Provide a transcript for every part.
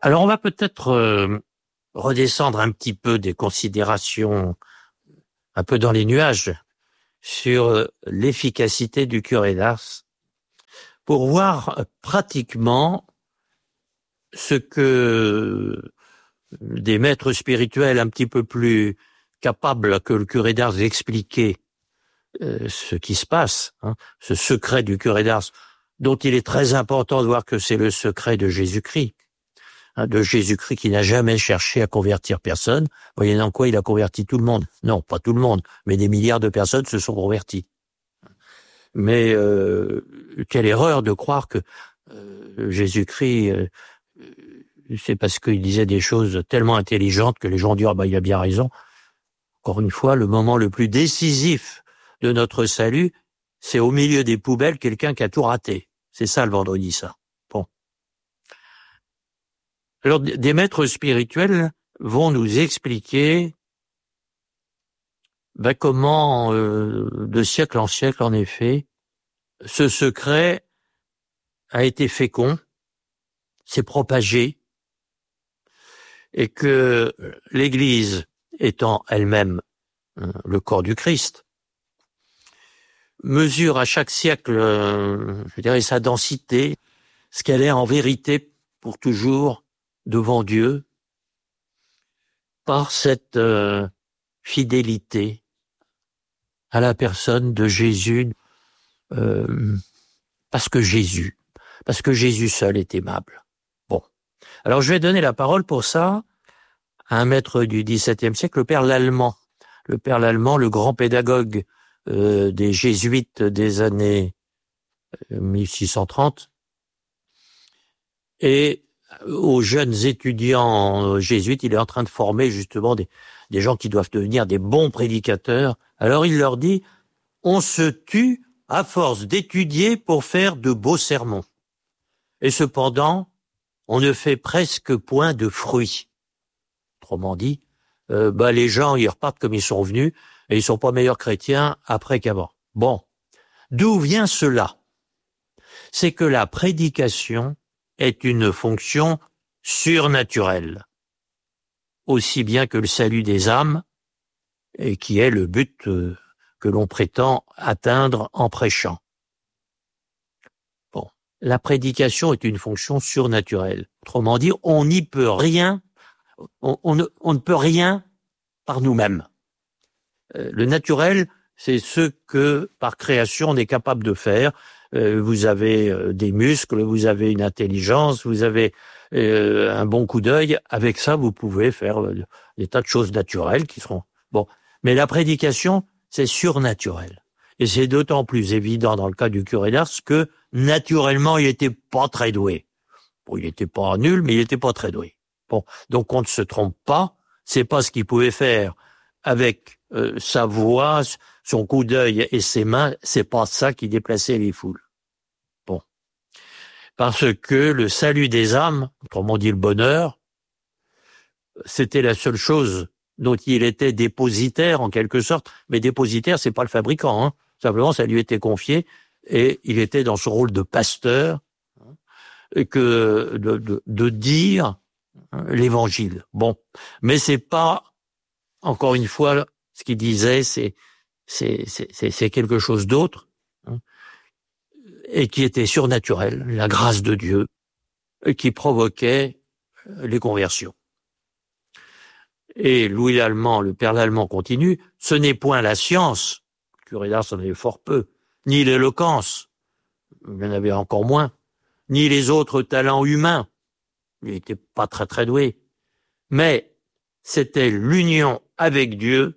Alors, on va peut-être redescendre un petit peu des considérations un peu dans les nuages sur l'efficacité du curé d'Ars pour voir pratiquement ce que des maîtres spirituels un petit peu plus capables que le curé d'Ars d'expliquer ce qui se passe, ce secret du curé d'Ars, dont il est très important de voir que c'est le secret de Jésus-Christ, de Jésus-Christ qui n'a jamais cherché à convertir personne. Voyez dans quoi il a converti tout le monde. Non, pas tout le monde, mais des milliards de personnes se sont converties. Mais quelle erreur de croire que Jésus-Christ, c'est parce qu'il disait des choses tellement intelligentes que les gens disent « Ah ben, il a bien raison ». Encore une fois, le moment le plus décisif de notre salut, c'est au milieu des poubelles quelqu'un qui a tout raté. C'est ça le vendredi saint. Bon. Alors, des maîtres spirituels vont nous expliquer comment, de siècle en siècle, en effet, ce secret a été fécond, s'est propagé, et que l'Église, étant elle-même le corps du Christ, mesure à chaque siècle, je dirais, sa densité, ce qu'elle est en vérité pour toujours devant Dieu, par cette fidélité à la personne de Jésus, parce que Jésus seul est aimable. Bon. Alors je vais donner la parole pour ça à un maître du XVIIe siècle, le père Lallemand. Le père Lallemand, le grand pédagogue des jésuites des années 1630, et aux jeunes étudiants jésuites, il est en train de former justement des gens qui doivent devenir des bons prédicateurs. Alors il leur dit, on se tue à force d'étudier pour faire de beaux sermons. Et cependant, on ne fait presque point de fruits. Autrement dit, les gens, ils repartent comme ils sont venus, et ils sont pas meilleurs chrétiens après qu'avant. Bon. D'où vient cela? C'est que la prédication est une fonction surnaturelle, aussi bien que le salut des âmes, et qui est le but que l'on prétend atteindre en prêchant. Bon. La prédication est une fonction surnaturelle. Autrement dit, on n'y peut rien, on ne peut rien par nous-mêmes. Le naturel, c'est ce que, par création, on est capable de faire. Vous avez des muscles, vous avez une intelligence, vous avez un bon coup d'œil. Avec ça, vous pouvez faire des tas de choses naturelles qui seront... Bon. Mais la prédication, c'est surnaturel. Et c'est d'autant plus évident dans le cas du curé d'Ars que, naturellement, il était pas très doué. Bon, il était pas nul, mais il était pas très doué. Bon. Donc, on ne se trompe pas. C'est pas ce qu'il pouvait faire avec sa voix, son coup d'œil et ses mains, c'est pas ça qui déplaçait les foules. Bon. Parce que le salut des âmes, autrement dit le bonheur, c'était la seule chose dont il était dépositaire en quelque sorte, mais dépositaire, c'est pas le fabricant, Simplement, ça lui était confié et il était dans son rôle de pasteur, que de dire l'évangile. Bon. Mais c'est pas, encore une fois, ce qu'il disait, c'est quelque chose d'autre, et qui était surnaturel, la grâce de Dieu, qui provoquait les conversions. Et Louis Lallemand, le père Lallemand continue, ce n'est point la science, le curé d'Ars en avait fort peu, ni l'éloquence, il y en avait encore moins, ni les autres talents humains, il n'était pas très très doué, mais c'était l'union avec Dieu.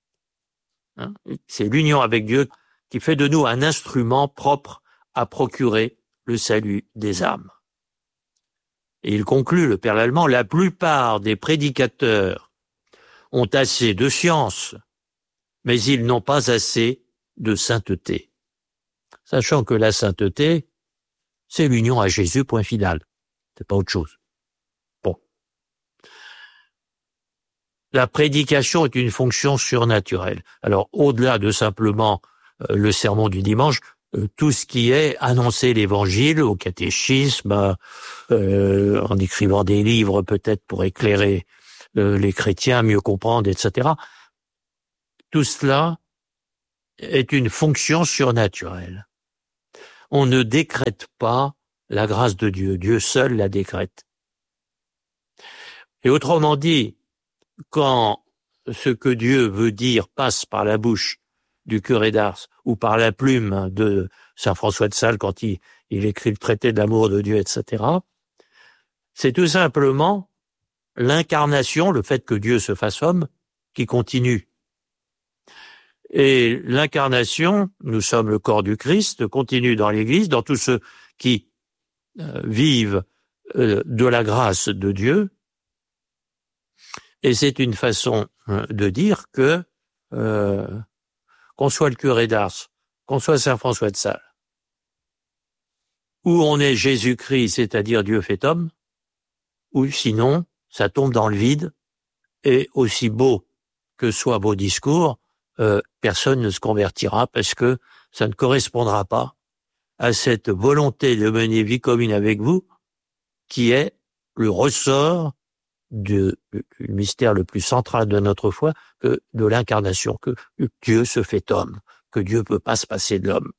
C'est l'union avec Dieu qui fait de nous un instrument propre à procurer le salut des âmes. Et il conclut, le père Lallemand, la plupart des prédicateurs ont assez de science, mais ils n'ont pas assez de sainteté. Sachant que la sainteté, c'est l'union à Jésus, point final. C'est pas autre chose. Bon. La prédication est une fonction surnaturelle. Alors, au-delà de simplement le sermon du dimanche, tout ce qui est annoncer l'évangile au catéchisme, en écrivant des livres peut-être pour éclairer les chrétiens, mieux comprendre, etc. Tout cela est une fonction surnaturelle. On ne décrète pas la grâce de Dieu. Dieu seul la décrète. Et autrement dit, quand ce que Dieu veut dire passe par la bouche du curé d'Ars ou par la plume de saint François de Sales quand il écrit le traité de l'amour de Dieu, etc., c'est tout simplement l'incarnation, le fait que Dieu se fasse homme, qui continue. Et l'incarnation, nous sommes le corps du Christ, continue dans l'Église, dans tous ceux qui vivent de la grâce de Dieu. Et c'est une façon de dire que qu'on soit le curé d'Ars, qu'on soit saint François de Sales, ou on est Jésus-Christ, c'est-à-dire Dieu fait homme, ou sinon, ça tombe dans le vide, et aussi beau que soient vos discours, personne ne se convertira parce que ça ne correspondra pas à cette volonté de mener vie commune avec vous, qui est le ressort du mystère le plus central de notre foi, que de l'incarnation, que Dieu se fait homme, que Dieu peut pas se passer de l'homme.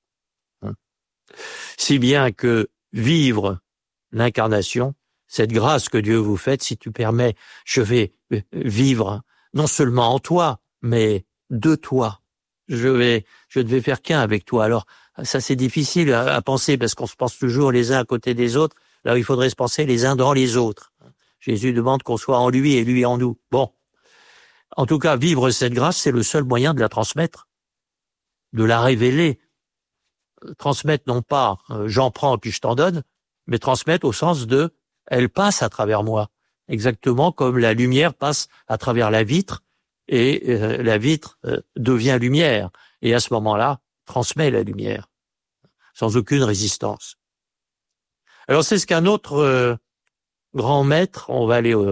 Si bien que vivre l'incarnation, cette grâce que Dieu vous fait, si tu permets, je vais vivre non seulement en toi, mais de toi. Je ne vais faire qu'un avec toi. Alors, ça c'est difficile à penser parce qu'on se pense toujours les uns à côté des autres. Là, il faudrait se penser les uns dans les autres. Jésus demande qu'on soit en lui et lui en nous. Bon. En tout cas, vivre cette grâce, c'est le seul moyen de la transmettre, de la révéler. Transmettre non pas j'en prends puis je t'en donne, mais transmettre au sens de elle passe à travers moi. Exactement comme la lumière passe à travers la vitre et la vitre devient lumière. Et à ce moment-là, transmet la lumière sans aucune résistance. Alors c'est ce qu'un autre grand maître, on va aller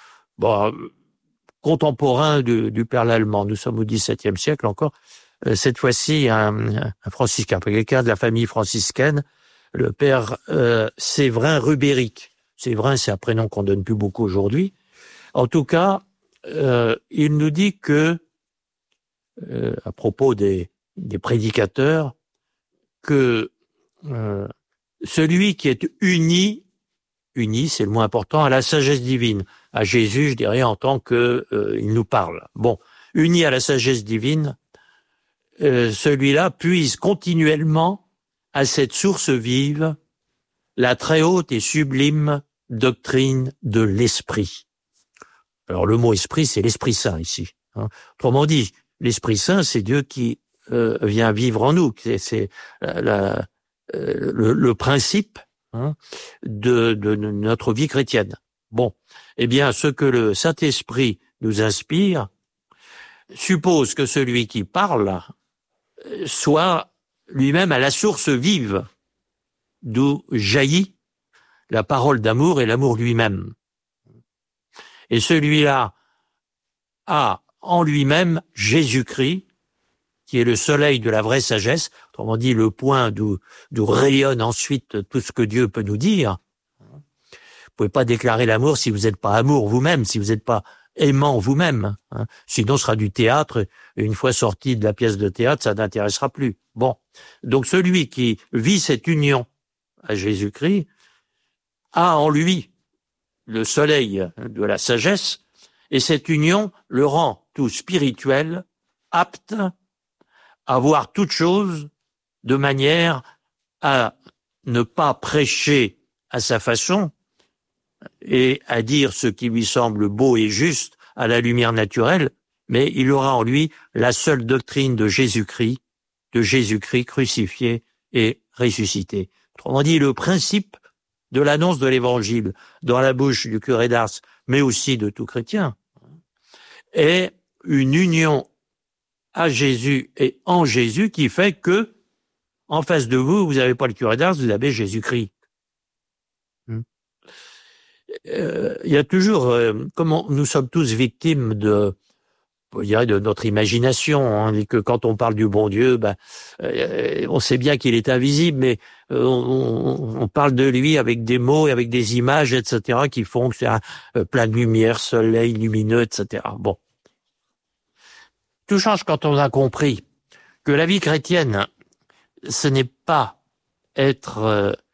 contemporain du Père Lallemand, nous sommes au XVIIe siècle encore, cette fois-ci un franciscain, quelqu'un de la famille franciscaine, le Père Séverin Rubéric. Séverin, c'est un prénom qu'on donne plus beaucoup aujourd'hui. En tout cas, il nous dit que, à propos des prédicateurs, que celui qui est uni, c'est le mot important, à la sagesse divine, à Jésus, je dirais, en tant que il nous parle. Bon, uni à la sagesse divine, celui-là puise continuellement à cette source vive la très haute et sublime doctrine de l'Esprit. Alors le mot esprit, c'est l'Esprit Saint ici. Autrement dit, l'Esprit Saint, c'est Dieu qui vient vivre en nous. C'est le principe de notre vie chrétienne. Bon, eh bien, ce que le Saint-Esprit nous inspire suppose que celui qui parle soit lui-même à la source vive d'où jaillit la parole d'amour et l'amour lui-même. Et celui-là a en lui-même Jésus-Christ, qui est le soleil de la vraie sagesse, autrement dit le point d'où rayonne ensuite tout ce que Dieu peut nous dire. Vous pouvez pas déclarer l'amour si vous n'êtes pas amour vous-même, si vous n'êtes pas aimant vous-même. Sinon, ce sera du théâtre, et une fois sorti de la pièce de théâtre, ça n'intéressera plus. Bon, donc celui qui vit cette union à Jésus-Christ a en lui le soleil de la sagesse, et cette union le rend tout spirituel, apte à voir toute chose de manière à ne pas prêcher à sa façon et à dire ce qui lui semble beau et juste à la lumière naturelle, mais il aura en lui la seule doctrine de Jésus-Christ crucifié et ressuscité. Autrement dit, le principe de l'annonce de l'Évangile dans la bouche du curé d'Ars, mais aussi de tout chrétien, est une union à Jésus et en Jésus qui fait que, en face de vous, vous n'avez pas le curé d'Ars, vous avez Jésus-Christ. Il y a toujours, comme nous sommes tous victimes de je dirais de notre imagination, hein, et que quand on parle du bon Dieu, on sait bien qu'il est invisible, mais on parle de lui avec des mots et avec des images, etc., qui font que c'est plein de lumière, soleil lumineux, etc. Bon, tout change quand on a compris que la vie chrétienne, ce n'est pas être